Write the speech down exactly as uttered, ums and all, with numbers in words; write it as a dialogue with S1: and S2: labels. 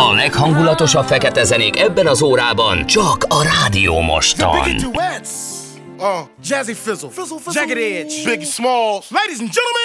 S1: A leghangulatosabb fekete zenék ebben az órában csak a Rádió Moston.
S2: Uh, Jazzy Fizzle, Fizzle, Fizzle. Jagged Edge, Biggie Smalls. Ladies and gentlemen.